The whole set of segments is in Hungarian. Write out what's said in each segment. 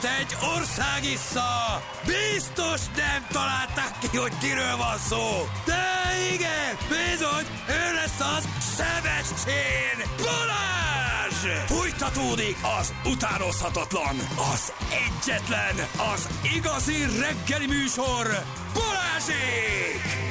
Itt egy országissza! Biztos nem találták ki, hogy kiről van szó! De igen, bizony, ő lesz az Sebestyén Balázs! Fújtatódik az utánozhatatlan, az egyetlen, az igazi reggeli műsor, Balázsék!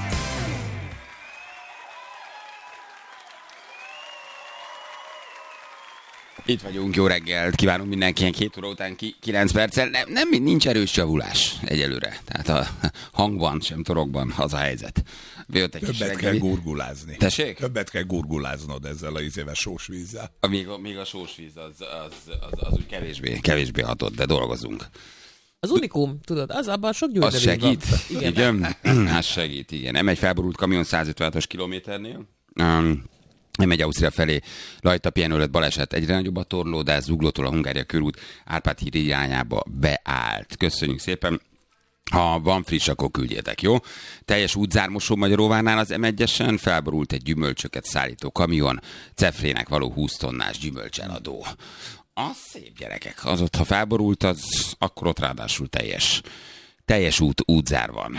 Itt vagyunk, jó reggelt, kívánunk mindenkinek 7 óra után 9 perccel. Nincs erős javulás egyelőre. Tehát a hangban, sem torokban az a helyzet. Többet kell gurgulázni. Tessék? Többet kell gurguláznod ezzel a éves sós vízzel. Még a sós víz az úgy kevésbé hatott, de dolgozunk. Az unikum, tudod, az abban sok gyűjtemény van. Az segít? Igen. Hát segít, igen. M1 felborult kamion 156-os kilométernél. M1 Ausztria felé Lajta pihenő lett baleset, egyre nagyobb a torlódás, Zuglótól a Hungária körút Árpád híd irányába beállt. Köszönjük szépen. Ha van friss, akkor küldjétek, jó? Teljes útzármosó Magyaróvárnál az M1-esen, felborult egy gyümölcsöket szállító kamion, Cefrének való 20 tonnás gyümölcseladó. Az szép, gyerekek. Az ott, ha felborult, akkor ott ráadásul teljes útzár van.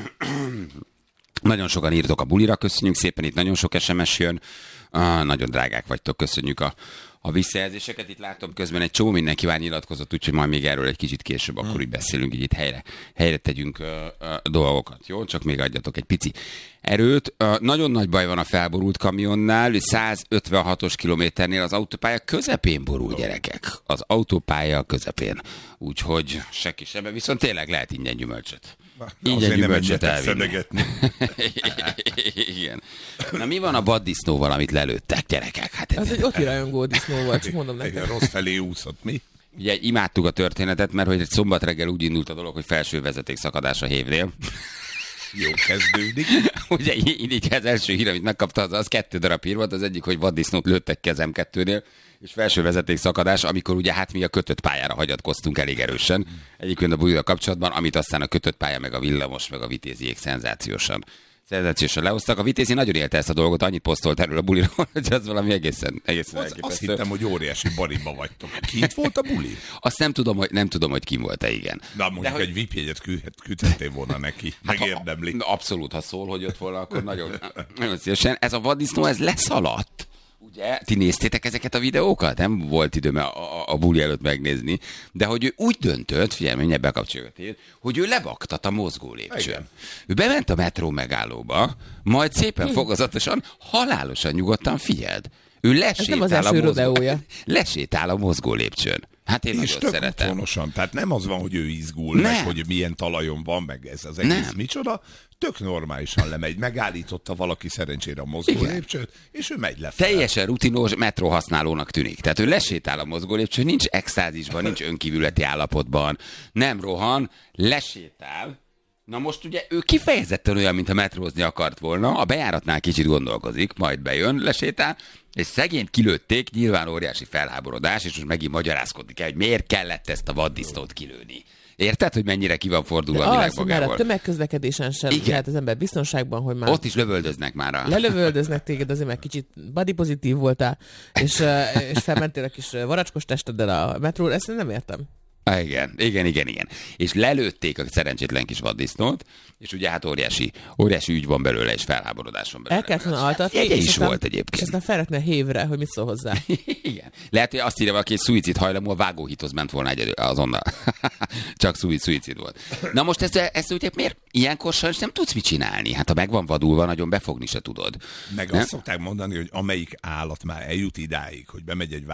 Nagyon sokan írtok a bulira, köszönjük szépen, itt nagyon sok SMS jön, nagyon drágák vagytok, köszönjük a visszajelzéseket. Itt látom közben egy csomó mindenki már nyilatkozott, úgyhogy majd még erről egy kicsit később akkor úgy beszélünk, így itt helyre tegyünk dolgokat, jó? Csak még adjatok egy pici erőt. Nagyon nagy baj van a felborult kamionnál, 156-os kilométernél az autópálya közepén borul, gyerekek. Az autópálya közepén. Úgyhogy senki sem, viszont tényleg lehet ingyen gyümölcsöt. Ingyen gyümölcsöt elvinni. Igen. Na mi van a vaddisznóval, amit lelőttek, gyerekek? Hát az egy Oti rajongó disznó volt, csak mondom neked. Igen, rossz felé úszott, mi? Ugye imádtuk a történetet, mert hogy egy szombat reggel úgy indult a dolog, hogy felső vezeték szakadás a Hévnél. Jó kezdődik. Ugye így az első hír, amit megkapta, az 2 darab hír volt, az egyik, hogy vaddisznót lőttek ki az M2-nél, és felső vezeték szakadás, amikor ugye hát mi a kötött pályára hagyatkoztunk elég erősen. Egyébként a bulival kapcsolatban, amit aztán a kötött pálya, meg a villamos, meg a vitéziék szenzációsan lehoztak. A Vitézi nagyon élte ezt a dolgot, annyit posztolt erről a buliról, hogy az valami egészen elképesztő. Azt hittem, hogy óriási bariba vagytok. Kint volt a buli? Azt nem tudom, hogy kim volt-e, igen. Na mondjuk egy VIP-jegyet küldhettél volna neki. Megérdemli. Abszolút, ha szól, hogy ott volna, akkor nagyon szívesen. Ez a vaddisznó, ez leszaladt. Ugye? Ti néztétek ezeket a videókat? Nem volt időm a buli előtt megnézni, de hogy ő úgy döntött, figyelj, mindjárt bekapcsoljuk a tévét, hogy ő lebaktat a mozgó lépcsőn. Ő bement a metró megállóba, majd szépen fokozatosan, halálosan nyugodtan figyeld. Ő lesétál a mozgó lépcsőn. Hát én nagyon szeretem. Otthonosan. Tehát nem az van, hogy ő izgul, meg hogy milyen talajon van, meg ez az egész micsoda. Tök normálisan lemegy. Megállította valaki szerencsére a mozgó lépcsőt, és ő megy lefelé. Teljesen rutinos metró használónak tűnik. Tehát ő lesétál a mozgó lépcsőn, nincs extázisban, nincs önkívületi állapotban, nem rohan, lesétál. Na most ugye ő kifejezetten olyan, mint a metrózni akart volna, a bejáratnál kicsit gondolkozik, majd bejön, lesétál, és szegényt kilőtték, nyilván óriási felháborodás, és most megint magyarázkodni kell, hogy miért kellett ezt a vaddisznót kilőni. Érted, hogy mennyire ki van fordulva a világ magából? Mert a tömegközlekedésen sem lehet az ember biztonságban, hogy már... Ott is lövöldöznek már. Lelövöldöznek téged, azért meg kicsit body pozitív voltál, és felmentél a kis varacskos testeddel a metróra, ezt nem értem. Igen. És lelőtték a szerencsétlen kis vaddisznót, és ugye hát óriási ügy van belőle, és felháborodás van belőle. El kellett volna altatni, jegye is volt egyébként. És aztán felrakni a Hévre, hogy mit szól hozzá. Igen. Lehet, hogy azt írja valaki, hogy szuicid hajlamú, a vágóhithoz ment volna azonnal. Csak szuicid volt. Na most ezt ugye miért? Ilyenkor sajnos nem tudsz mit csinálni. Hát ha meg van vadulva, nagyon befogni se tudod. Meg azt szokták mondani, hogy amelyik állat már eljut idáig, hogy bemegy egy